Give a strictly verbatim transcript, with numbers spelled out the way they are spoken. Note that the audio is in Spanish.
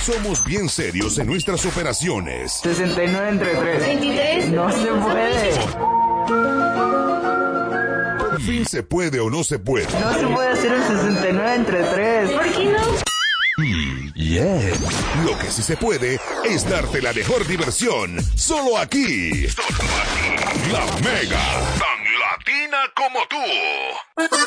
Somos bien serios en nuestras operaciones. sesenta y nueve entre tres. veintitrés. No se puede. Por fin se puede o no se puede. No se puede hacer el sesenta y nueve entre tres. ¿Por qué no? Yeah. Lo que sí se puede es darte la mejor diversión. Solo aquí. Solo aquí. La Mega. Tan latina como tú.